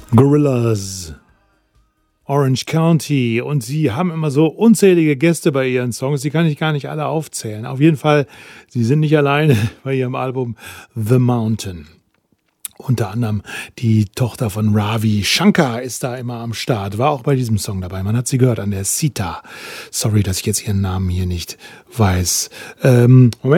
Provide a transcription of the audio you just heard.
Gorillaz, Orange County, und sie haben immer so unzählige Gäste bei ihren Songs, die kann ich gar nicht alle aufzählen. Auf jeden Fall, sie sind nicht alleine bei ihrem Album The Mountain. Unter anderem die Tochter von Ravi Shankar ist da immer am Start, war auch bei diesem Song dabei. Man hat sie gehört an der Sita. Sorry, dass ich jetzt ihren Namen hier nicht weiß. Moment.